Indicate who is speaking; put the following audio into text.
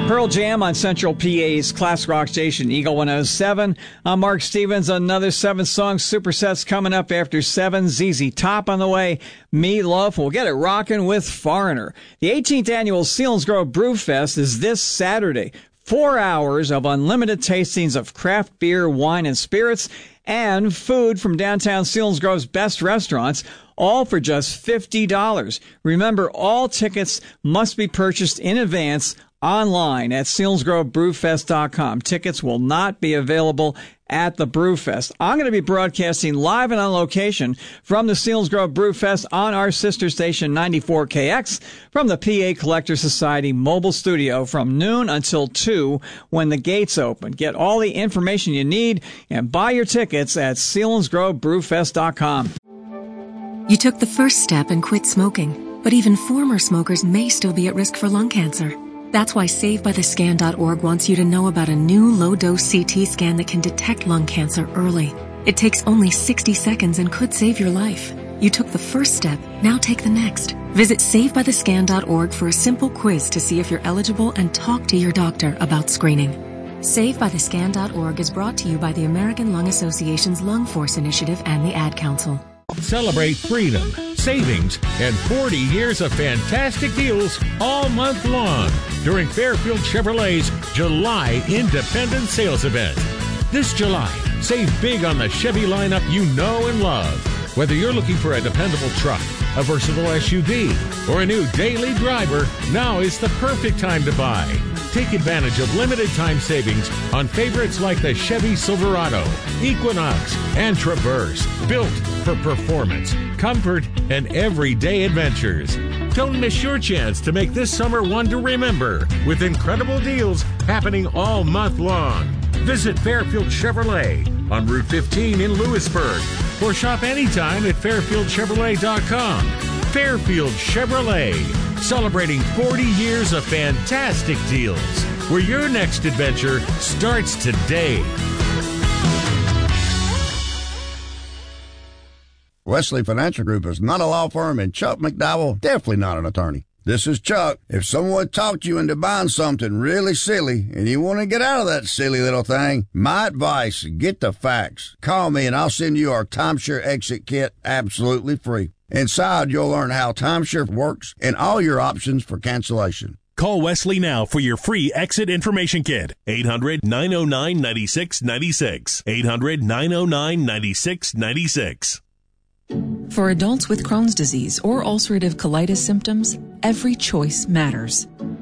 Speaker 1: Pearl Jam on Central PA's classic rock station, Eagle 107. I'm Mark Stevens. Another 7-song superset's coming up after 7. ZZ Top on the way. Meatloaf. We'll get it rocking with Foreigner. The 18th annual Selinsgrove Brew Fest is this Saturday. 4 hours of unlimited tastings of craft beer, wine, and spirits, and food from downtown Selinsgrove's best restaurants, all for just $50. Remember, all tickets must be purchased in advance online at SelinsgroveBrewFest.com. Tickets will not be available at the Brewfest. I'm going to be broadcasting live and on location from the Selinsgrove Brewfest on our sister station 94KX from the PA Collector Society mobile studio from noon until 2 when the gates open. Get all the information you need and buy your tickets at SelinsgroveBrewFest.com.
Speaker 2: You took the first step and quit smoking, but even former smokers may still be at risk for lung cancer. That's why SaveByTheScan.org wants you to know about a new low-dose CT scan that can detect lung cancer early. It takes only 60 seconds and could save your life. You took the first step, now take the next. Visit SaveByTheScan.org for a simple quiz to see if you're eligible and talk to your doctor about screening. SaveByTheScan.org is brought to you by the American Lung Association's Lung Force Initiative and the Ad Council.
Speaker 3: Celebrate freedom, savings, and 40 years of fantastic deals all month long during Fairfield Chevrolet's July Independent Sales Event. This July, save big on the Chevy lineup you know and love. Whether you're looking for a dependable truck, a versatile SUV, or a new daily driver, now is the perfect time to buy. Take advantage of limited time savings on favorites like the Chevy Silverado, Equinox, and Traverse, built for performance, comfort, and everyday adventures. Don't miss your chance to make this summer one to remember with incredible deals happening all month long. Visit Fairfield Chevrolet on Route 15 in Lewisburg or shop anytime at fairfieldchevrolet.com. Fairfield Chevrolet, celebrating 40 years of fantastic deals, where your next adventure starts today.
Speaker 4: Wesley Financial Group is not a law firm, and Chuck McDowell, definitely not an attorney. This is Chuck. If someone talked you into buying something really silly and you want to get out of that silly little thing, my advice, get the facts. Call me and I'll send you our timeshare exit kit absolutely free. Inside, you'll learn how timeshare works and all your options for cancellation.
Speaker 5: Call Wesley now for your free exit information kit. 800-909-9696. 800-909-9696.
Speaker 6: For adults with Crohn's disease or ulcerative colitis symptoms, every choice matters.